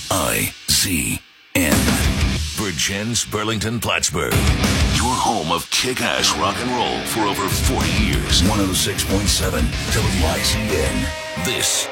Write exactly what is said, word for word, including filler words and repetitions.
I Z N. Virgins, Burlington, Plattsburgh. Your home of kick-ass rock and roll for over forty years. one oh six point seven W I Z N. This